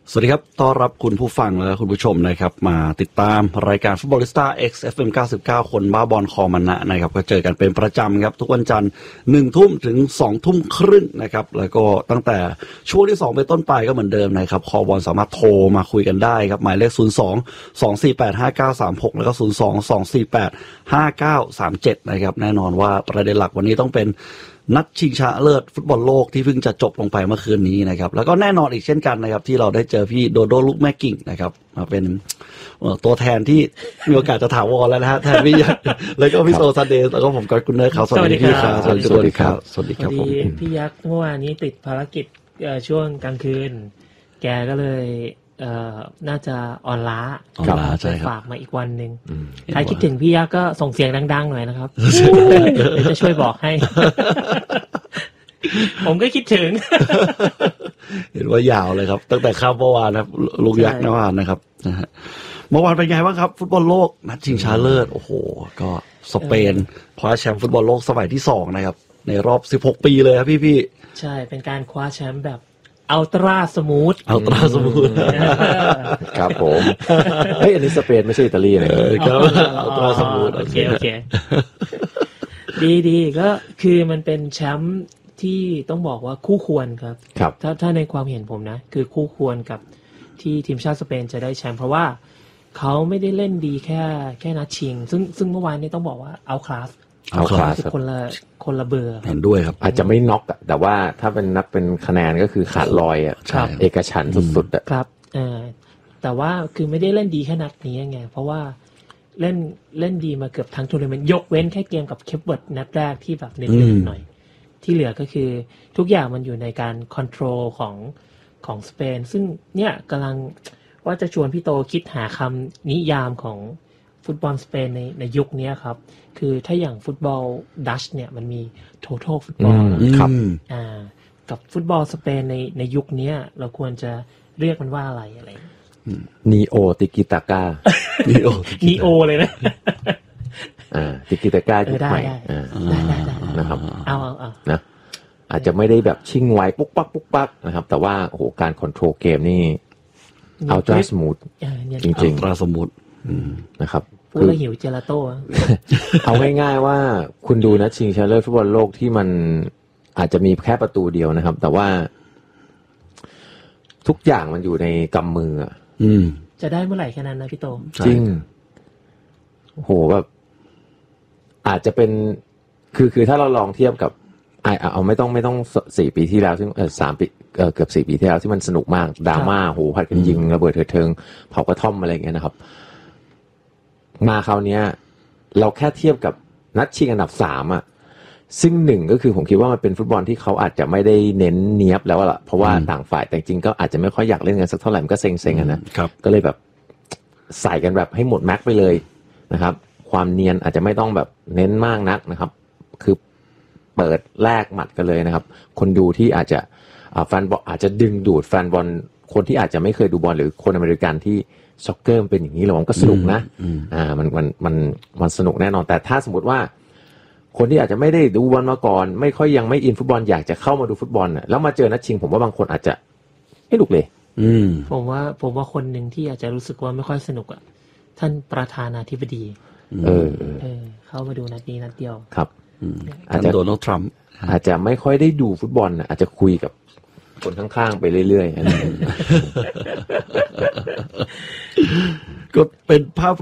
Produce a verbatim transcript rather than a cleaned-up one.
สวัสดีครับต้อนรับคุณผู้ฟังและคุณผู้ชมนะครับมาติดตามรายการฟุตบอลลิสต้า X เอฟ เอ็ม เก้าสิบเก้าคนบ้าบอลคอมันนะนะครับก็เจอกันเป็นประจำครับทุกวันจันทร์หนึ่งทุ่มถึงสองทุ่มครึ่งนะครับแล้วก็ตั้งแต่ช่วงที่สองเป็นต้นไปก็เหมือนเดิมนะครับคอบอลสามารถโทรมาคุยกันได้ครับหมายเลขศูนย์ สอง สอง สี่ แปด ห้า เก้า สาม หกแล้วก็ศูนย์ สอง สอง สี่ แปด ห้า เก้า สาม เจ็ดนะครับแน่นอนว่าประเด็นหลักวันนี้ต้องเป็นนัดชิงชนะเลิศฟุตบอลโลกที่เพิ่งจะจบลงไปเมื่อคืนนี้นะครับแล้วก็แน่นอนอีกเช่นกันนะครับที่เราได้เจอพี่โดโดลูกแม่กิ่งนะครับมาเป็นตัวแทนที่มีโอกาสจะถาวรแล้วนะฮะแทนพี่ยักษ์แล้วก็พี่โซซันเดย์แล้วก็ผมก็คุณเนอร์เขาสวัสดีพี่ครับสวัสดีครับสวัสดีครับผมพี่ยักษ์เมื่อวานนี้ติดภารกิจช่วงกลางคืนแกก็เลยเอ่อน่าจะอ่อนล้าครับใช่ครับฝากมาอีกวันนึงใครคิดถึงพี่ยักษ์ก็ส่งเสียงดังๆหน่อยนะครับเดี๋ยวจะช่วยบอกให้ผมก็คิดถึงเห็นว่ายาวเลยครับตั้งแต่ข้ามเมื่อวานนะครับลุงยักษ์เมื่อวานนะครับนะฮะเมื่อวานเป็นไงบ้างครับฟุตบอลโลกนัดชิงชนะเลิศโอ้โหก็สเปนคว้าแชมป์ฟุตบอลโลกสมัยที่สองนะครับในรอบสิบหกปีเลยครับพี่ๆใช่เป็นการคว้าแชมป์แบบอัลตร้าสมูทอัลตร้าสมูทครับผมเฮ้ยอันนี้สเปนไม่ใช่อิตาลีเลยครับอัลตร้าสมูทโอเคโอเคดีๆก็คือมันเป็นแชมป์ที่ต้องบอกว่าคู่ควรครับครับถ้าถ้าในความเห็นผมนะคือคู่ควรกับที่ทีมชาติสเปนจะได้แชมป์เพราะว่าเขาไม่ได้เล่นดีแค่แค่นัดชิงซึ่งซึ่งเมื่อวานนี้ต้องบอกว่าเอาคลาสเอาคลาสคนละคนละเบอร์เห็นด้วยครับอาจจะไม่น็อกแต่ว่าถ้าเป็นนับเป็นคะแนนก็คือขาดลอยอ่ะเอกฉันท์สุดๆอ่ะครับเออแต่ว่าคือไม่ได้เล่นดีแค่นัดนี้ไงเพราะว่าเล่นเล่นดีมาเกือบทั้งทัวร์นาเมนต์ยกเว้นแค่เกมกับเคปเวิร์ดนัดแรกที่แบบเน้นๆหน่อยที่เหลือก็คือทุกอย่างมันอยู่ในการคอนโทรลของของสเปนซึ่งเนี่ยกำลังว่าจะชวนพี่โตคิดหาคำนิยามของฟุตบอลสเปนในในยุคนี้ครับคือถ้าอย่างฟุตบอลดัชเนี่ยมันมี total ฟุตบอลครับอ่ากับฟุตบอลสเปนในในยุคนี้เราควรจะเรียกมันว่าอะไรอะไรนีโอติกิตาก้านีโอนีโอเลยนะอ่าติกิตาก้ายุคใหม่อ่านะครับเอาเอาเอานะอาจจะไม่ได้แบบชิงไวปุ๊กปักปุ๊กปักนะครับแต่ว่าโอ้โหการคอนโทรลเกมนี่อัลตร้าสมูทจริงๆอัลตร้าสมูทนะครับพูดแล้วหิวเจลาโต้เอาง่ายๆว่าคุณดูนะชิงแชมป์โลกฟุตบอลโลกที่มันอาจจะมีแค่ประตูเดียวนะครับแต่ว่าทุกอย่างมันอยู่ในกำมืออ่ะจะได้เมื่อไหร่แค่นั้นนะพี่โตจริงโหแบบอาจจะเป็นคือคือถ้าเราลองเทียบกับไอเอาไม่ต้องไม่ต้องสี่ปีที่แล้วซึ่งเออสามปีเออเกือบสี่ปีที่แล้วที่มันสนุกมากดราม่าโหผัดกันยิงระเบิดเถิดเทิงเผากระท่อมอะไรอย่างเงี้ยนะครับมาคราวนี้เราแค่เทียบกับนัดชิงอันดับสามอ่ะซึ่งหนึ่งก็คือผมคิดว่ามันเป็นฟุตบอลที่เขาอาจจะไม่ได้เน้นเนียบแล้วล่ะเพราะว่าต่างฝ่ายแต่จริงก็อาจจะไม่ค่อยอยากเล่นกันสักเท่าไหร่มันก็เซ็งๆกันนะก็เลยแบบใส่กันแบบให้หมดแม็กไปเลยนะครับความเนียนอาจจะไม่ต้องแบบเน้นมากนักนะครับคือเปิดแลกหมัดกันเลยนะครับคนดูที่อาจจะแฟนบอลอาจจะดึงดูดแฟนบอลคนที่อาจจะไม่เคยดูบอลหรือคนอเมริกันที่ซ็อกเกอร์เป็นอย่างนี้แล้วมันก็สนุกนะอ่ามันมันมันมันสนุกแน่นอนแต่ถ้าสมมติว่าคนที่อาจจะไม่ได้ดูบอลมาก่อนไม่ค่อยยังไม่อินฟุตบอลอยากจะเข้ามาดูฟุตบอลน่ะแล้วมาเจอนัดชิงผมว่าบางคนอาจจะไม่ลุกเลยอืมผมว่าผมว่าคนหนึ่งที่อาจจะรู้สึกว่าไม่ค่อยสนุกอ่ะท่านประธานาธิบดีเออเออเข้ามาดูนัดนี้นัดเดียวครับอาจจะโดนัลด์ทรัมป์อาจจะไม่ค่อยได้ดูฟุตบอลน่ะอาจจะคุยกับคนข้างๆไปเรื่อยๆก็เป็นภาพ